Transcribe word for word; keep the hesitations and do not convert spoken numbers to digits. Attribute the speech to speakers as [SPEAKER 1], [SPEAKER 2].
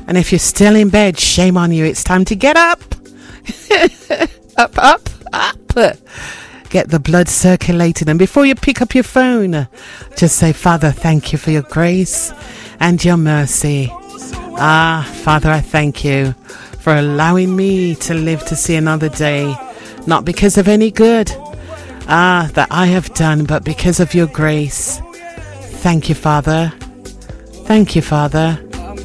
[SPEAKER 1] And if you're still in bed, shame on you. It's time to get up. Up, up, up. Get the blood circulating. And before you pick up your phone, just say, Father, thank you for your grace and your mercy. Ah, Father, I thank you for allowing me to live to see another day. Not because of any good, ah, that I have done, but because of your grace. Thank you, Father. Thank you, Father.